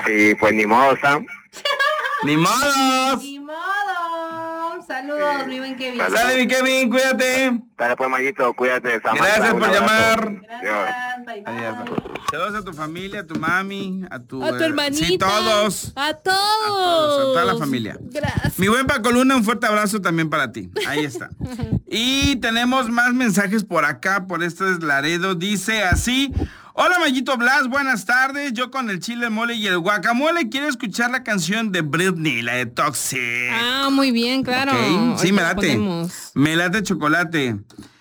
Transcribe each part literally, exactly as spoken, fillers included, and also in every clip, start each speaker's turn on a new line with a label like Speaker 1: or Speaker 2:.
Speaker 1: Sí, pues ni modo, Sam.
Speaker 2: ¡Ni modos!
Speaker 3: Ni modo. Saludos, mi buen Kevin.
Speaker 2: Dale, mi Kevin, cuídate.
Speaker 1: Dale pues, Mayito, cuídate, Sam.
Speaker 2: Gracias por llamar.
Speaker 3: Gracias, bye, bye.
Speaker 2: Adiós. Saludos a tu familia, a tu mami, a tu...
Speaker 3: A tu
Speaker 2: eh,
Speaker 3: hermanita.
Speaker 2: Sí, todos.
Speaker 3: A
Speaker 2: A
Speaker 3: todos.
Speaker 2: todos, a toda la familia.
Speaker 3: Gracias.
Speaker 2: Mi buen Paco Luna, un fuerte abrazo también para ti. Ahí está. Y tenemos más mensajes por acá, por este Laredo. Dice así: hola Mayito Blas, buenas tardes. Yo con el chile, mole y el guacamole quiero escuchar la canción de Britney, la de Toxic.
Speaker 3: Ah, muy bien, claro.
Speaker 2: Ok, sí, me
Speaker 3: Ahorita la
Speaker 2: late.
Speaker 3: ponemos.
Speaker 2: Me late chocolate.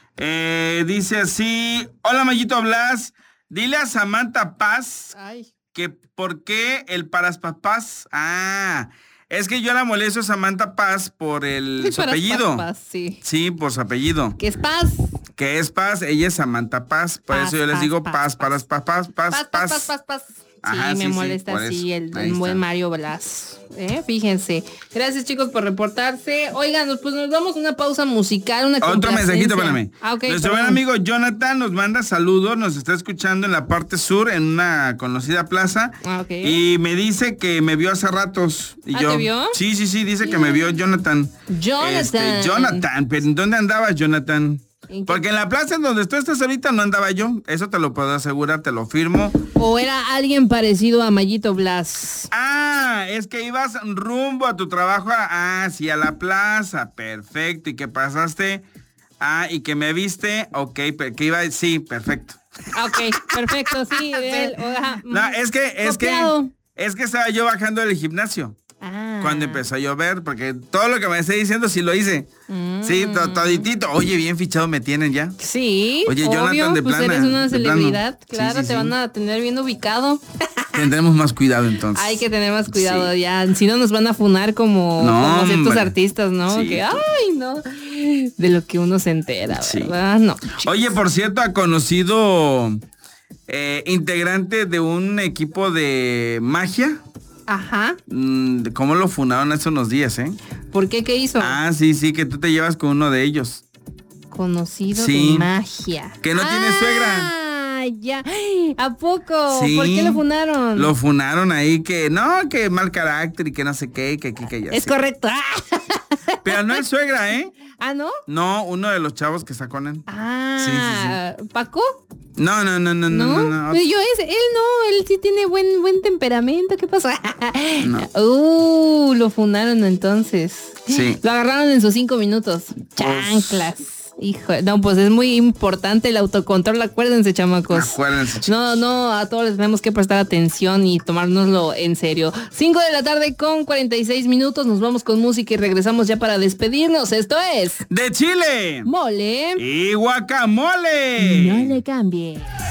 Speaker 2: Eh, dice así: hola Mayito Blas, dile a Samantha Paz
Speaker 3: Ay.
Speaker 2: que por qué el paras papás. Ah, es que yo la molesto a Samantha Paz por el
Speaker 3: Sí,
Speaker 2: su
Speaker 3: para
Speaker 2: apellido.
Speaker 3: Paz, sí.
Speaker 2: Sí, por su apellido.
Speaker 3: ¿Qué es paz?
Speaker 2: Que es Paz, ella es Samantha Paz. Por
Speaker 3: Paz,
Speaker 2: eso yo les
Speaker 3: paz,
Speaker 2: digo
Speaker 3: paz,
Speaker 2: Paz,
Speaker 3: paz.
Speaker 2: Paras, paz, paz, paz,
Speaker 3: Paz, paz, paz, paz, paz. Sí,
Speaker 2: Ajá,
Speaker 3: me
Speaker 2: sí, sí,
Speaker 3: molesta
Speaker 2: por
Speaker 3: así
Speaker 2: eso.
Speaker 3: el,
Speaker 2: Ahí
Speaker 3: el buen
Speaker 2: está.
Speaker 3: Mario Blas. ¿Eh? Fíjense. Gracias, chicos, por reportarse. Oigan, pues nos damos una pausa musical, una
Speaker 2: Otro
Speaker 3: complacencia.
Speaker 2: mensajito, espérame.
Speaker 3: Ah, ok,
Speaker 2: Nuestro
Speaker 3: perdón.
Speaker 2: buen amigo Jonathan nos manda saludos, nos está escuchando en la parte sur, en una conocida plaza.
Speaker 3: Ah, ok.
Speaker 2: Y me dice que me vio hace ratos. Y
Speaker 3: ¿Ah,
Speaker 2: yo,
Speaker 3: te vio?
Speaker 2: Sí, sí, sí, dice que me vio Jonathan.
Speaker 3: Jonathan.
Speaker 2: Este, Jonathan, pero ¿en dónde andabas, Jonathan?
Speaker 3: ¿En qué?
Speaker 2: Porque en la plaza en donde tú estás ahorita no andaba yo. Eso te lo puedo asegurar, te lo firmo.
Speaker 3: ¿O era alguien parecido a Mayito Blas?
Speaker 2: Ah, es que ibas rumbo a tu trabajo. a- Ah, sí, a la plaza. Perfecto. ¿Y qué pasaste? Ah, y que me viste. Ok, pe- que iba. Sí, perfecto.
Speaker 3: Ah, ok, perfecto, sí. él, o- ajá,
Speaker 2: No, es que, es que,
Speaker 3: copiado.
Speaker 2: es que estaba yo bajando del gimnasio.
Speaker 3: Ah.
Speaker 2: Cuando empezó a llover, porque todo lo que me esté diciendo sí lo hice.
Speaker 3: Mm.
Speaker 2: Sí, to- toditito. Oye, bien fichado me tienen ya.
Speaker 3: Sí,
Speaker 2: Oye,
Speaker 3: obvio,
Speaker 2: Jonathan, de
Speaker 3: pues
Speaker 2: plana,
Speaker 3: eres una
Speaker 2: de plano.
Speaker 3: celebridad,
Speaker 2: Sí,
Speaker 3: claro,
Speaker 2: sí,
Speaker 3: te
Speaker 2: sí.
Speaker 3: van a tener bien ubicado.
Speaker 2: Tendremos más cuidado entonces.
Speaker 3: Hay que tener más cuidado
Speaker 2: Sí.
Speaker 3: ya, si no nos van a funar como,
Speaker 2: No,
Speaker 3: como ciertos
Speaker 2: hombre.
Speaker 3: artistas, ¿no?
Speaker 2: Sí.
Speaker 3: Que, ay, no, de lo que uno se entera,
Speaker 2: Sí.
Speaker 3: ¿verdad? No.
Speaker 2: Oye, por cierto, ha conocido eh, integrante de un equipo de magia.
Speaker 3: Ajá,
Speaker 2: Mm, ¿Cómo lo fundaron hace unos días, eh?
Speaker 3: ¿por qué? ¿Qué hizo?
Speaker 2: Ah, sí, sí, que tú te llevas con uno de ellos.
Speaker 3: Conocido
Speaker 2: Sí.
Speaker 3: de magia.
Speaker 2: Que no tiene suegra.
Speaker 3: Ah, ya. ¿A poco?
Speaker 2: Sí.
Speaker 3: ¿Por qué lo funaron?
Speaker 2: Lo funaron ahí que no, que mal carácter y que no sé qué, que aquí, que allá.
Speaker 3: Es
Speaker 2: sí.
Speaker 3: correcto.
Speaker 2: Pero no es suegra, ¿eh?
Speaker 3: Ah, ¿no?
Speaker 2: No, uno de los chavos que saconen.
Speaker 3: Ah, ¿Paco?
Speaker 2: No, no, no, no, no,
Speaker 3: ¿No?
Speaker 2: no. no.
Speaker 3: Pues yo es, él no, él sí tiene buen buen temperamento, ¿qué pasó?
Speaker 2: No.
Speaker 3: Uh, lo fundaron entonces.
Speaker 2: Sí.
Speaker 3: Lo agarraron en sus cinco minutos. Chanclas. Hijo, no, pues es muy importante el autocontrol, acuérdense, chamacos.
Speaker 2: Acuérdense, chicos.
Speaker 3: No, no, a todos les tenemos que prestar atención y tomárnoslo en serio. cinco de la tarde con cuarenta y seis minutos, nos vamos con música y regresamos ya para despedirnos. Esto es
Speaker 2: De Chile.
Speaker 3: Mole.
Speaker 2: Y guacamole.
Speaker 3: No le cambie.